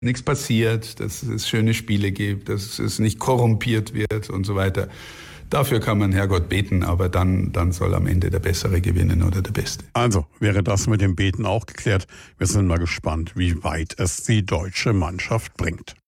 nichts passiert, dass es schöne Spiele gibt, dass es nicht korrumpiert wird und so weiter. Dafür kann man Herrgott beten, aber dann soll am Ende der Bessere gewinnen oder der Beste. Also wäre das mit dem Beten auch geklärt. Wir sind mal gespannt, wie weit es die deutsche Mannschaft bringt.